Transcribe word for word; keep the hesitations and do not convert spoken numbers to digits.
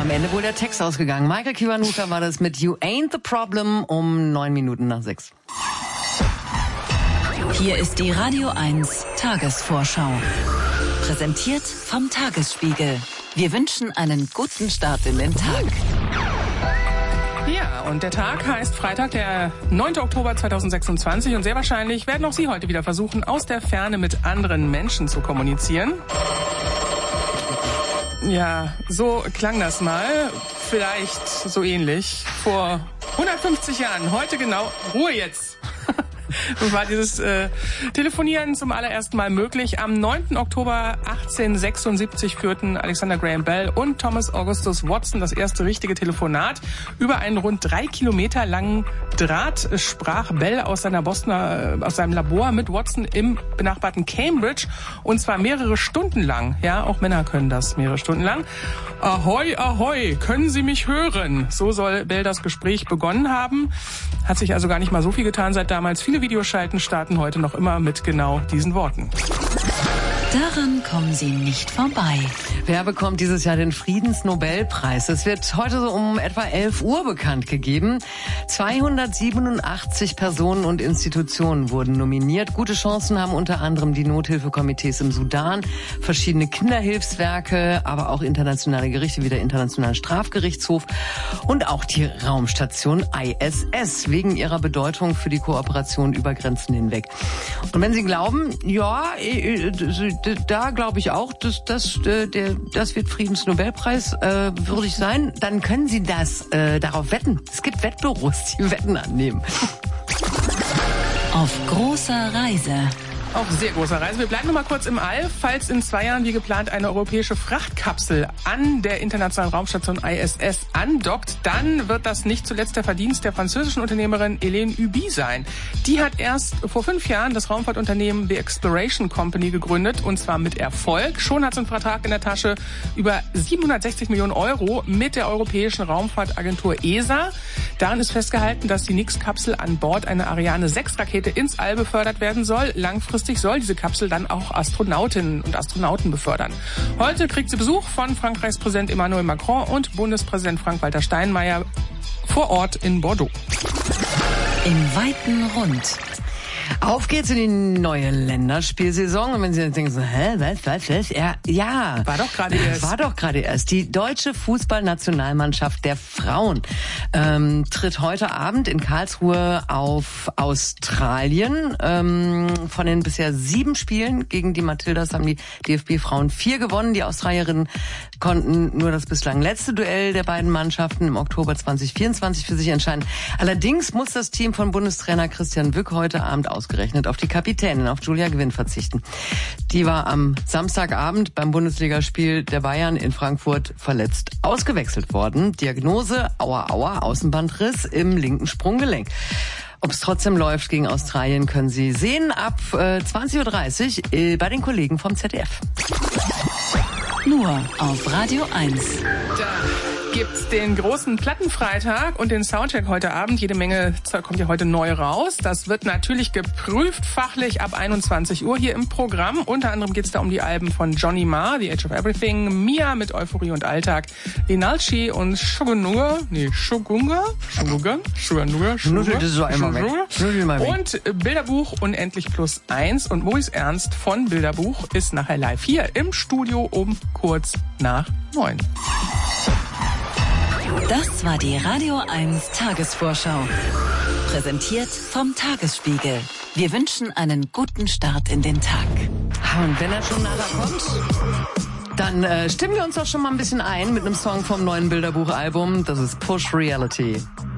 Am Ende wohl der Text ausgegangen. Michael Kiwanuka war das mit You Ain't the Problem um neun Minuten nach sechs. Hier ist die Radio eins Tagesvorschau. Präsentiert vom Tagesspiegel. Wir wünschen einen guten Start in den Tag. Ja, und der Tag heißt Freitag, der neunten Oktober zweitausendsechsundzwanzig. Und sehr wahrscheinlich werden auch Sie heute wieder versuchen, aus der Ferne mit anderen Menschen zu kommunizieren. Ja, so klang das mal. Vielleicht so ähnlich. Vor hundertfünfzig Jahren. Heute genau. Ruhe jetzt. War dieses äh, Telefonieren zum allerersten Mal möglich. Am neunten Oktober achtzehnhundertsechsundsiebzig führten Alexander Graham Bell und Thomas Augustus Watson das erste richtige Telefonat. Über einen rund drei Kilometer langen Draht sprach Bell aus seiner Bostoner, aus seinem Labor mit Watson im benachbarten Cambridge. Und zwar mehrere Stunden lang. Ja, auch Männer können das mehrere Stunden lang. Ahoi, ahoi, können Sie mich hören? So soll Bell das Gespräch begonnen haben. Hat sich also gar nicht mal so viel getan seit damals. Viele Videoschalten starten heute noch immer mit genau diesen Worten. Daran kommen Sie nicht vorbei. Wer bekommt dieses Jahr den Friedensnobelpreis? Es wird heute so um etwa elf Uhr bekannt gegeben. zweihundertsiebenundachtzig Personen und Institutionen wurden nominiert. Gute Chancen haben unter anderem die Nothilfekomitees im Sudan, verschiedene Kinderhilfswerke, aber auch internationale Gerichte wie der Internationale Strafgerichtshof und auch die Raumstation I S S wegen ihrer Bedeutung für die Kooperation über Grenzen hinweg. Und wenn Sie glauben, ja, da glaube ich auch, dass das, der, das wird Friedensnobelpreis äh, würdig sein, dann können Sie das äh, darauf wetten. Es gibt Wettbüros, die Wetten annehmen. Auf großer Reise. Auf sehr großer Reise. Wir bleiben noch mal kurz im All. Falls in zwei Jahren wie geplant eine europäische Frachtkapsel an der internationalen Raumstation I S S andockt, dann wird das nicht zuletzt der Verdienst der französischen Unternehmerin Hélène Huby sein. Die hat erst vor fünf Jahren das Raumfahrtunternehmen The Exploration Company gegründet, und zwar mit Erfolg. Schon hat sie einen Vertrag in der Tasche über siebenhundertsechzig Millionen Euro mit der Europäischen Raumfahrtagentur E S A. Darin ist festgehalten, dass die Nix-Kapsel an Bord einer Ariane sechs Rakete ins All befördert werden soll. Langfristig soll diese Kapsel dann auch Astronautinnen und Astronauten befördern. Heute kriegt sie Besuch von Frankreichs Präsident Emmanuel Macron und Bundespräsident Frank-Walter Steinmeier vor Ort in Bordeaux. Im weiten Rund. Auf geht's in die neue Länderspielsaison. Und wenn Sie jetzt denken so, hä, was, was, was? Ja, ja. War doch gerade erst. War doch gerade erst. Die deutsche Fußballnationalmannschaft der Frauen ähm, tritt heute Abend in Karlsruhe auf Australien. Ähm, von den bisher sieben Spielen gegen die Matildas haben die D F B-Frauen vier gewonnen. Die Australierinnen konnten nur das bislang letzte Duell der beiden Mannschaften im Oktober zwanzig vierundzwanzig für sich entscheiden. Allerdings muss das Team von Bundestrainer Christian Wück heute Abend ausgerechnet auf die Kapitänin, auf Julia Gwinn verzichten. Die war am Samstagabend beim Bundesligaspiel der Bayern in Frankfurt verletzt ausgewechselt worden. Diagnose, Aua, Aua, Außenbandriss im linken Sprunggelenk. Ob es trotzdem läuft gegen Australien, können Sie sehen ab äh, zwanzig Uhr dreißig äh, bei den Kollegen vom Z D F. Nur auf Radio eins. Da gibt's den großen Plattenfreitag und den Soundcheck heute Abend. Jede Menge Zeug kommt ja heute neu raus. Das wird natürlich geprüft fachlich ab einundzwanzig Uhr hier im Programm. Unter anderem geht's da um die Alben von Johnny Marr, The Age of Everything, Mia mit Euphorie und Alltag, Linalchi und Shogunga, nee, Shogunga, Shogunga, Shogunga, Shogunga, und Bilderbuch Unendlich plus eins. Und Maurice Ernst von Bilderbuch ist nachher live hier im Studio um kurz nach neun. Das war die Radio eins Tagesvorschau. Präsentiert vom Tagesspiegel. Wir wünschen einen guten Start in den Tag. Und wenn er schon nachher kommt, dann äh, stimmen wir uns doch schon mal ein bisschen ein mit einem Song vom neuen Bilderbuch-Album. Das ist Push Reality.